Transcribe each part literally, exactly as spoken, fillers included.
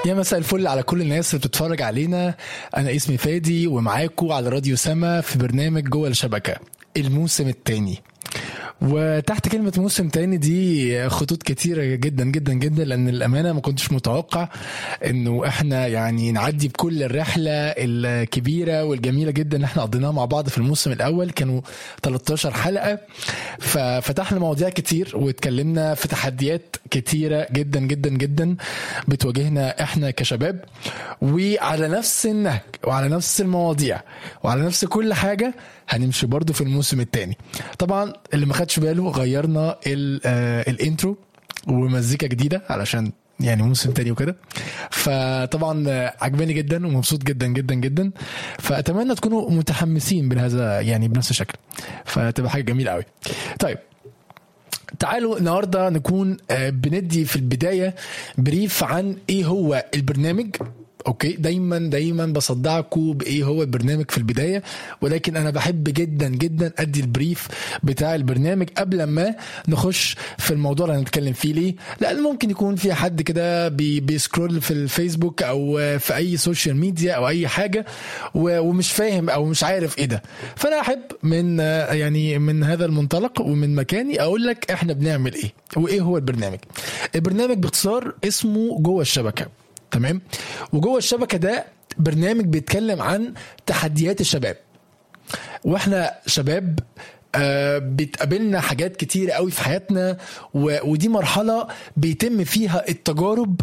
يا مساء الفل على كل الناس اللي بتتفرج علينا. انا اسمي فادي ومعاكم على راديو سما في برنامج جوه الشبكة الموسم الثاني. وتحت كلمة موسم تاني دي خطوط كتيرة جدا جدا جدا، لأن الأمانة ما كنتش متوقع إنه إحنا يعني نعدي بكل الرحلة الكبيرة والجميلة جدا اللي إحنا قضيناها مع بعض في الموسم الأول. كانوا ثلاثة عشر حلقة، ففتحنا مواضيع كتير واتكلمنا في تحديات كتيرة جدا جدا جدا بتواجهنا إحنا كشباب، وعلى نفس النهج وعلى نفس المواضيع وعلى نفس كل حاجة هنمشي برضو في الموسم الثاني. طبعا اللي ما خدش باله غيرنا الانترو ومزيكا جديدة علشان يعني موسم تاني وكده، فطبعا عجباني جدا ومبسوط جدا جدا جدا. فأتمنى تكونوا متحمسين بهذا يعني بنفس الشكل، فتبقى حاجة جميلة قوي. طيب تعالوا النهاردة نكون بندي في البداية بريف عن ايه هو البرنامج. اوكي، دايما دايما بصدعكم بايه هو البرنامج في البدايه، ولكن انا بحب جدا جدا ادي البريف بتاع البرنامج قبل ما نخش في الموضوع اللي هنتكلم فيه. ليه؟ لان ممكن يكون في حد كده بي بيسكرول في الفيسبوك او في اي سوشيال ميديا او اي حاجه ومش فاهم او مش عارف ايه ده. فانا احب من يعني من هذا المنطلق ومن مكاني اقول لك احنا بنعمل ايه وايه هو البرنامج. البرنامج باختصار اسمه جوه الشبكه، تمام؟ وجوه الشبكة ده برنامج بيتكلم عن تحديات الشباب، واحنا شباب آه بتقابلنا حاجات كتيرة قوي في حياتنا، ودي مرحلة بيتم فيها التجارب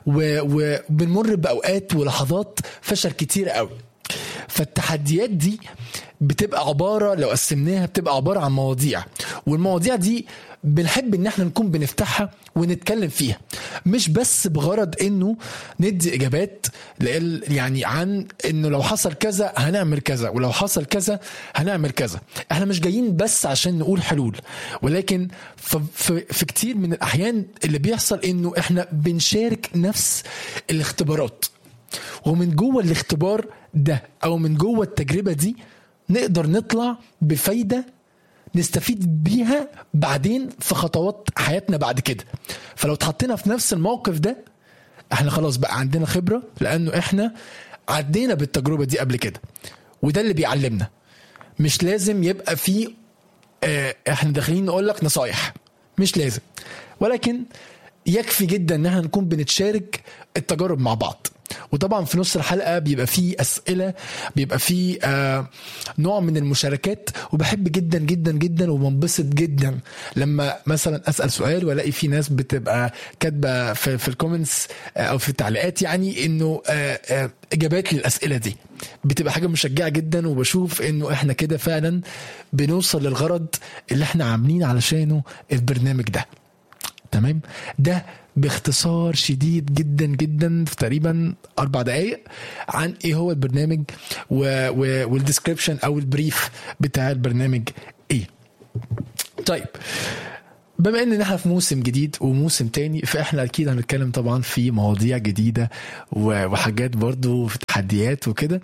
وبنمر بأوقات ولحظات فشل كتيرة قوي. فالتحديات دي بتبقى عبارة لو قسمناها بتبقى عبارة عن مواضيع، والمواضيع دي بنحب ان احنا نكون بنفتحها ونتكلم فيها، مش بس بغرض انه ندي اجابات يعني عن انه لو حصل كذا هنعمل كذا ولو حصل كذا هنعمل كذا. احنا مش جايين بس عشان نقول حلول، ولكن في, في كتير من الاحيان اللي بيحصل انه احنا بنشارك نفس الاختبارات، ومن جوه الاختبار ده او من جوه التجربة دي نقدر نطلع بفايدة نستفيد بيها بعدين في خطوات حياتنا بعد كده. فلو اتحطينا في نفس الموقف ده احنا خلاص بقى عندنا خبرة، لانه احنا عدينا بالتجربة دي قبل كده، وده اللي بيعلمنا. مش لازم يبقى فيه اه احنا داخلين نقول لك نصايح، مش لازم، ولكن يكفي جدا ان احنا نكون بنتشارك التجارب مع بعض. وطبعا في نص الحلقة بيبقى فيه أسئلة، بيبقى فيه آه نوع من المشاركات، وبحب جدا جدا جدا وبنبسط جدا لما مثلا أسأل سؤال ولاقي في ناس بتبقى كاتبة في, في الكومنتس آه أو في التعليقات يعني إنه آه آه إجابات للأسئلة دي. بتبقى حاجة مشجعة جدا، وبشوف إنه إحنا كده فعلا بنوصل للغرض اللي إحنا عاملين علشانه البرنامج ده. تمام؟ ده باختصار شديد جدا جدا في تقريبا أربع دقايق عن ايه هو البرنامج والديسكريبشن او البريف بتاع البرنامج ايه. طيب بما ان احنا في موسم جديد وموسم تاني، فاحنا اكيد هنتكلم طبعا في مواضيع جديدة وحاجات برضو في تحديات وكده.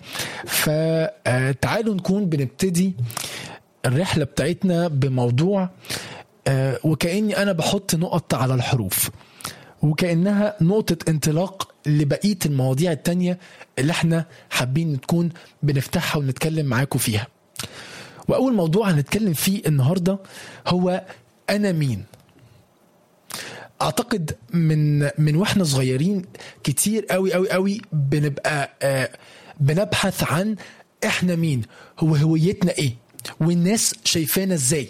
فتعالوا نكون بنبتدي الرحلة بتاعتنا بموضوع وكأني انا بحط نقط على الحروف، وكأنها نقطة انطلاق لبقية المواضيع التانية اللي احنا حابين تكون بنفتحها ونتكلم معاكم فيها. وأول موضوع هنتكلم فيه النهاردة هو أنا مين. أعتقد من من وإحنا صغيرين كتير قوي قوي قوي بنبقى آه بنبحث عن إحنا مين، هو هويتنا إيه، والناس شايفانا إزاي.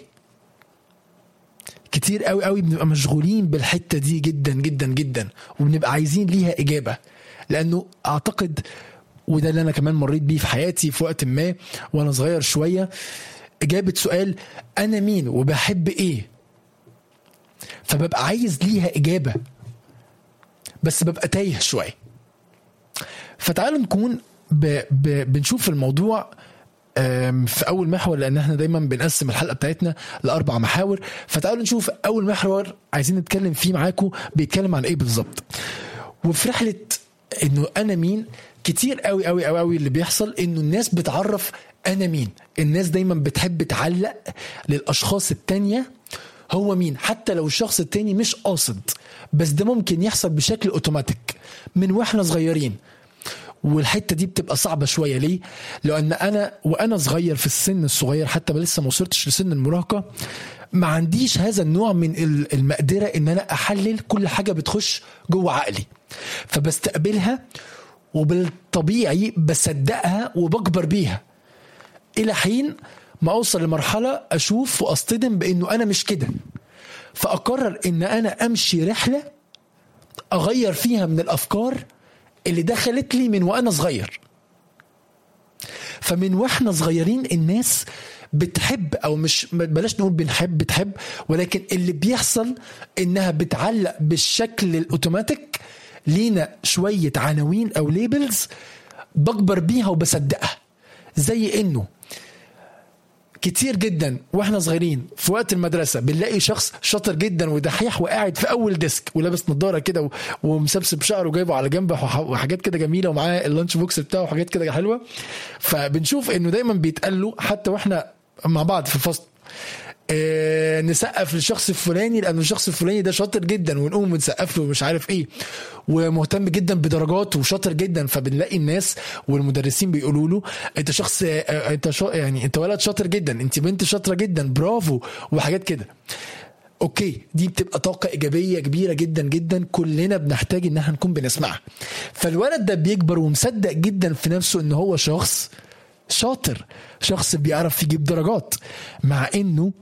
كتير قوي قوي بنبقى مشغولين بالحتة دي جدا جدا جدا، وبنبقى عايزين ليها إجابة، لأنه أعتقد وده اللي أنا كمان مريت بيه في حياتي في وقت ما وأنا صغير شوية، إجابة سؤال أنا مين وبحب إيه، فببقى عايز ليها إجابة بس ببقى تايه شوية. فتعالوا نكون ب... ب... بنشوف الموضوع في أول محور، لأن احنا دايما بنقسم الحلقة بتاعتنا لأربع محاور. فتعالوا نشوف أول محور عايزين نتكلم فيه معاكم بيتكلم عن إيه بالظبط. وفي رحلة إنه أنا مين كتير قوي قوي قوي قوي اللي بيحصل إنه الناس بتعرف أنا مين. الناس دايما بتحب تعلق للأشخاص التانية هو مين، حتى لو الشخص التاني مش قاصد، بس ده ممكن يحصل بشكل اوتوماتيك من واحنا صغيرين. والحته دي بتبقى صعبه شويه. ليه؟ لان انا وانا صغير في السن الصغير، حتى ما لسه ما وصلتش لسن المراهقه، ما عنديش هذا النوع من المقدره ان انا احلل كل حاجه بتخش جوه عقلي، فبستقبلها وبالطبيعي بصدقها وبكبر بيها الى حين ما اوصل لمرحله اشوف واصطدم بانه انا مش كده، فاقرر ان انا امشي رحله اغير فيها من الافكار اللي دخلت لي من وانا صغير. فمن واحنا صغيرين الناس بتحب، او مش بلاش نقول بنحب بتحب، ولكن اللي بيحصل انها بتعلق بالشكل الاوتوماتيك لينا شوية عناوين او ليبلز بكبر بيها وبصدقها. زي انه كتير جدا واحنا صغيرين في وقت المدرسه بنلاقي شخص شاطر جدا ودحيح وقاعد في اول ديسك ولابس نظاره كده ومسبسب شعره وجايبه على جنبه وحاجات كده جميله ومعاه اللانش بوكس بتاعه وحاجات كده حلوه. فبنشوف انه دايما بيتقال له حتى واحنا مع بعض في الفصل آه نسقف للشخص الفلاني لانه الشخص الفلاني ده شاطر جدا، ونقوم نسقف له ومش عارف ايه، ومهتم جدا بدرجاته وشاطر جدا. فبنلاقي الناس والمدرسين بيقولوا له انت شخص آه انت شا يعني انت ولد شاطر جدا، انت بنت شاطره جدا، برافو، وحاجات كده. اوكي، دي بتبقى طاقه ايجابيه كبيره جدا جدا كلنا بنحتاج ان احنا نكون بنسمعها. فالولد ده بيكبر ومصدق جدا في نفسه ان هو شخص شاطر، شخص بيعرف يجيب درجات، مع انه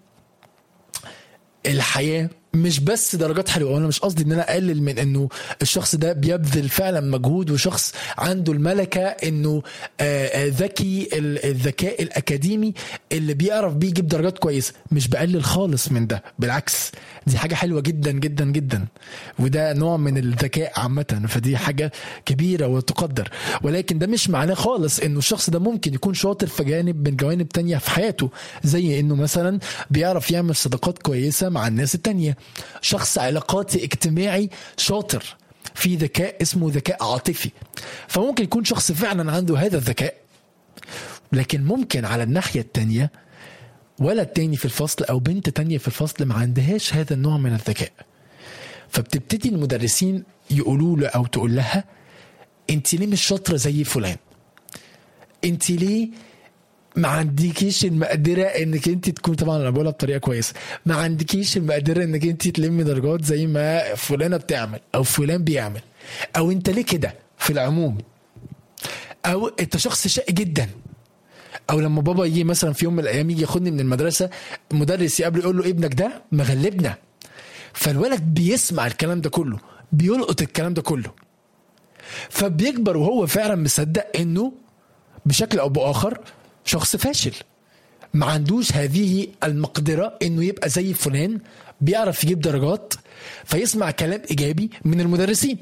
الحياة مش بس درجات حلوة. وانا مش قصدي ان انا اقلل من انه الشخص ده بيبذل فعلا مجهود وشخص عنده الملكة انه ذكي، الذكاء الاكاديمي اللي بيعرف بيجيب درجات كويسة، مش بقلل خالص من ده، بالعكس دي حاجة حلوة جدا جدا جدا، وده نوع من الذكاء عامة، فدي حاجة كبيرة وتقدر. ولكن ده مش معناه خالص انه الشخص ده ممكن يكون شاطر في جانب من جوانب تانية في حياته، زي انه مثلا بيعرف يعمل صداقات كويسة مع الناس التانية، شخص علاقاتي اجتماعي شاطر، في ذكاء اسمه ذكاء عاطفي. فممكن يكون شخص فعلا عنده هذا الذكاء، لكن ممكن على الناحية التانية ولد تاني في الفصل او بنت تانية في الفصل ما عندهاش هذا النوع من الذكاء. فبتبتدي المدرسين يقولوا له او تقول لها انت ليه مش شاطرة زي فلان، انت ليه ما عندكيش المقدرة انك انت تكون، طبعا انا بقولها بطريقة كويسة، ما عندكيش المقدرة انك انت تلمي درجات زي ما فلانة بتعمل او فلان بيعمل، او انت ليه كده في العموم، او انت شخص شقي جدا. او لما بابا يجي مثلا في يوم من الايام يجي ياخدني من المدرسة، مدرس يقابله يقول له ابنك ده مغلبنا، فالولد بيسمع الكلام ده كله، بيلقط الكلام ده كله، فبيكبر وهو فعلا مصدق انه بشكل او باخر شخص فاشل، ما عندوش هذه المقدرة انه يبقى زي فلان بيعرف يجيب درجات، فيسمع كلام ايجابي من المدرسين.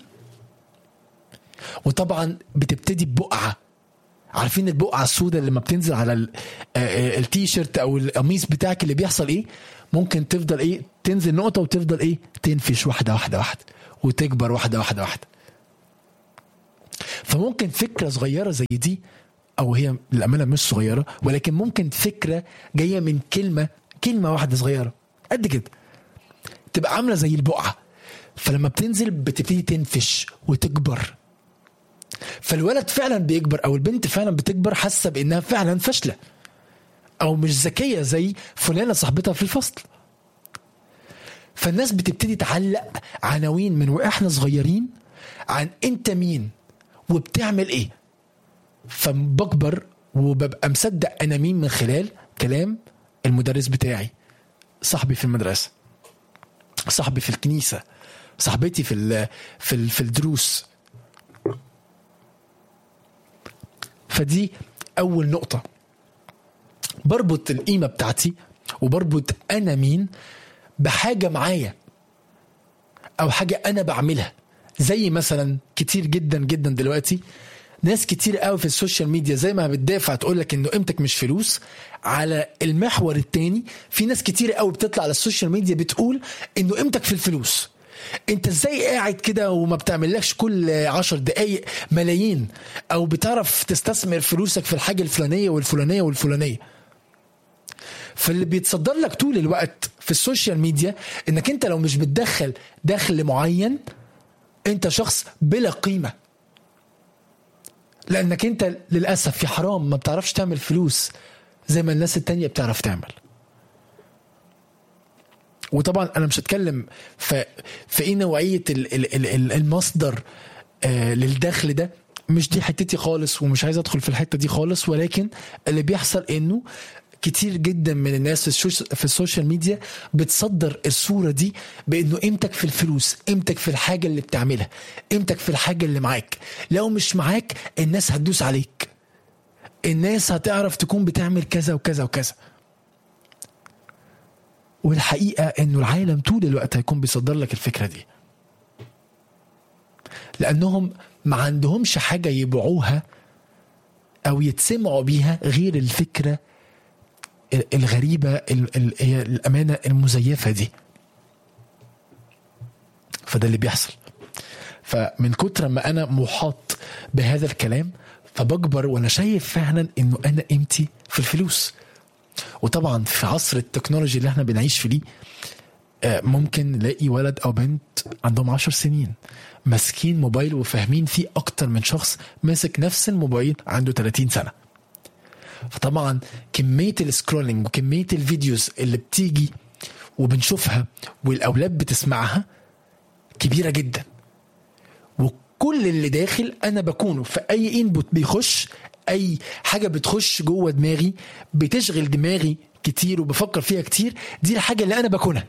وطبعا بتبتدي ببقعة، عارفين البقعة السوداء اللي ما بتنزل على التيشيرت او القميص بتاعك، اللي بيحصل ايه؟ ممكن تفضل ايه تنزل نقطة وتفضل ايه تنفش واحدة واحدة واحدة وتكبر واحدة واحدة واحدة. فممكن فكرة صغيرة زي دي، او هي للأمانة مش صغيرة، ولكن ممكن فكرة جاية من كلمة كلمة واحدة صغيرة قد كده تبقى عاملة زي البقعة، فلما بتنزل بتبتدي تنفش وتكبر. فالولد فعلا بيكبر او البنت فعلا بتكبر حاسة بانها فعلا فاشلة او مش ذكية زي فلانة صاحبتها في الفصل. فالناس بتبتدي تعلق عناوين من واحنا صغيرين عن انت مين وبتعمل ايه، فبكبر وببقى مصدق انا مين من خلال كلام المدرس بتاعي، صاحبي في المدرسة، صاحبي في الكنيسة، صاحبتي في ال في ال في الدروس. فدي اول نقطة، بربط القيمة بتاعتي وبربط انا مين بحاجة معايا او حاجة انا بعملها. زي مثلا كتير جدا جدا دلوقتي ناس كتير قوي في السوشيال ميديا زي ما بتدافع تقولك انه قيمتك مش فلوس، على المحور التاني في ناس كتير قوي بتطلع على السوشيال ميديا بتقول انه قيمتك في الفلوس. انت ازاي قاعد كده وما بتعملكش كل عشر دقايق ملايين، او بتعرف تستثمر فلوسك في الحاجة الفلانية والفلانية والفلانية. فاللي بيتصدر لك طول الوقت في السوشيال ميديا انك انت لو مش بتدخل دخل معين انت شخص بلا قيمة، لانك انت للأسف في حرام ما بتعرفش تعمل فلوس زي ما الناس التانية بتعرف تعمل. وطبعا انا مش هتكلم في في ايه نوعية المصدر آه للدخل ده، مش دي حتتي خالص ومش عايز ادخل في الحتة دي خالص، ولكن اللي بيحصل انه كتير جدا من الناس في السوشيال ميديا بتصدر الصورة دي بانه قيمتك في الفلوس، قيمتك في الحاجة اللي بتعملها، قيمتك في الحاجة اللي معاك. لو مش معاك الناس هتدوس عليك، الناس هتعرف تكون بتعمل كذا وكذا وكذا. والحقيقة انه العالم طول الوقت هيكون بيصدر لك الفكرة دي، لانهم ما عندهمش حاجة يبيعوها او يتسمعوا بيها غير الفكرة الغريبة الأمانة المزيفة دي. فده اللي بيحصل. فمن كتر ما أنا محاط بهذا الكلام فبكبر وأنا شايف فعلا إنه أنا قيمتي في الفلوس. وطبعا في عصر التكنولوجي اللي احنا بنعيش فيه ممكن نلاقي ولد أو بنت عندهم عشر سنين ماسكين موبايل وفاهمين فيه أكتر من شخص ماسك نفس الموبايل عنده ثلاثين سنة. فطبعا كمية السكرولينج وكمية الفيديوز اللي بتيجي وبنشوفها والأولاد بتسمعها كبيرة جدا، وكل اللي داخل أنا بكونه في أي إنبوت بيخش، أي حاجة بتخش جوه دماغي بتشغل دماغي كتير وبفكر فيها كتير، دي الحاجة اللي أنا بكونها.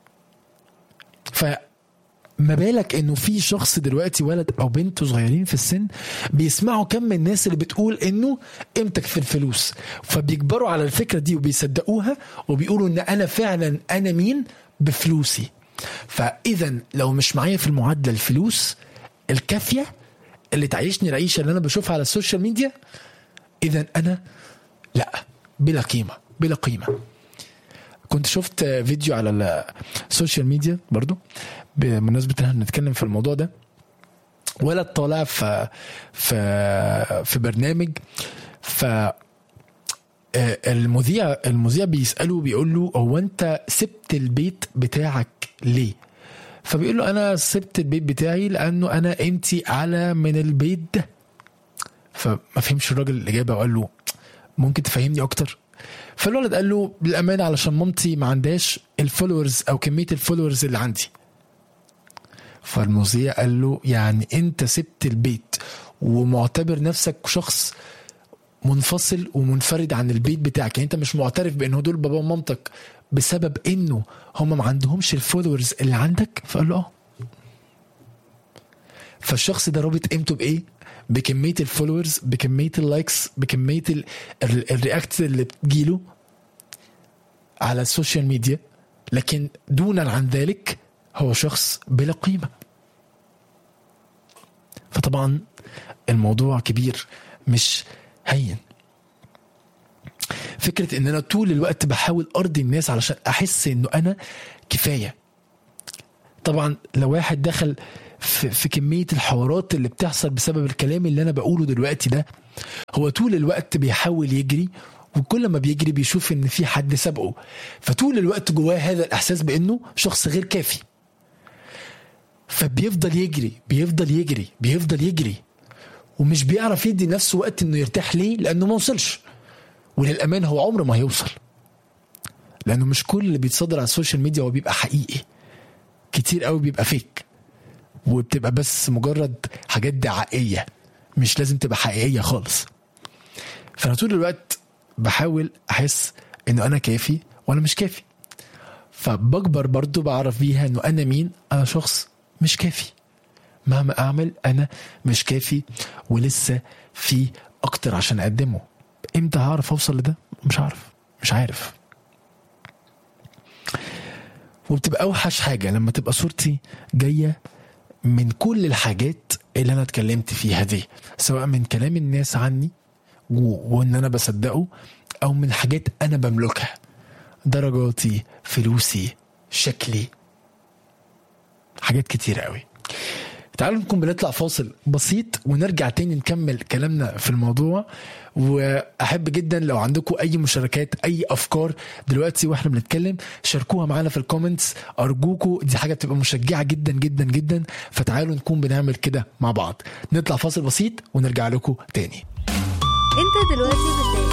ف ما بالك انه في شخص دلوقتي ولد او بنت صغيرين في السن بيسمعوا كم من الناس اللي بتقول انه قيمتك في الفلوس، فبيكبروا على الفكرة دي وبيصدقوها وبيقولوا ان انا فعلا انا مين بفلوسي. فاذا لو مش معايا في المعادلة الفلوس الكافية اللي تعيشني العيشة اللي انا بشوفها على السوشيال ميديا، اذا انا لا بلا قيمة بلا قيمة. كنت شفت فيديو على السوشيال ميديا برضو بمناسبة ان احنا نتكلم في الموضوع ده، ولد طالع في في في برنامج، ف المذيع المذيع بيسأله بيقول له هو انت سبت البيت بتاعك ليه؟ فبيقول له انا سبت البيت بتاعي لانه انا قيمتي اعلى من البيت ده. فما فهمش الراجل الاجابه وقال له ممكن تفهمني اكتر؟ فالولد قال له بالامانه علشان مامتي ما عندهاش الفولورز او كميه الفولورز اللي عندي. فالمذيع قال له يعني انت سبت البيت ومعتبر نفسك شخص منفصل ومنفرد عن البيت بتاعك، يعني انت مش معترف بانه دول بابا ومامتك بسبب انه هم ما عندهمش الفولورز اللي عندك؟ فقال له اه. فالشخص ده رابط قيمته بايه؟ بكميه الفولورز، بكميه اللايكس، بكميه الرياكت اللي بتجيله على السوشيال ميديا، لكن دونا عن ذلك هو شخص بلا قيمه. فطبعا الموضوع كبير مش هين. فكرة ان انا طول الوقت بحاول ارضي الناس علشان احس انه انا كفاية. طبعا لو واحد دخل في, في كمية الحوارات اللي بتحصل بسبب الكلام اللي انا بقوله دلوقتي ده، هو طول الوقت بيحاول يجري، وكل ما بيجري بيشوف ان في حد سبقه، فطول الوقت جواه هذا الاحساس بانه شخص غير كافي، فبيفضل يجري بيفضل يجري بيفضل يجري ومش بيعرف يدي نفسه وقت انه يرتاح. ليه؟ لانه ما وصلش، وللأمان هو عمره ما هيوصل، لأنه مش كل اللي بيتصدر على السوشيال ميديا هو بيبقى حقيقي، كتير قوي بيبقى فيك وبتبقى بس مجرد حاجات دعائية مش لازم تبقى حقيقية خالص. فأنا طول الوقت بحاول أحس إنه أنا كافي وأنا مش كافي، فبكبر برضو بعرف بيها إنه أنا مين. أنا شخص مش كافي، مهما أعمل أنا مش كافي ولسه في أكتر عشان أقدمه. امتى هعرف اوصل لده؟ مش عارف مش عارف وبتبقى اوحش حاجة لما تبقى صورتي جاية من كل الحاجات اللي انا اتكلمت فيها دي، سواء من كلام الناس عني و... وان انا بصدقه، او من حاجات انا بملكها، درجاتي، فلوسي، شكلي، حاجات كتير قوي. تعالوا نكون بنطلع فاصل بسيط ونرجع تاني نكمل كلامنا في الموضوع. واحب جدا لو عندكم اي مشاركات اي افكار دلوقتي واحنا بنتكلم شاركوها معانا في الكومنتس ارجوكم، دي حاجه بتبقى مشجعه جدا جدا جدا. فتعالوا نكون بنعمل كده مع بعض. نطلع فاصل بسيط ونرجع لكم تاني. انت دلوقتي بتلاقي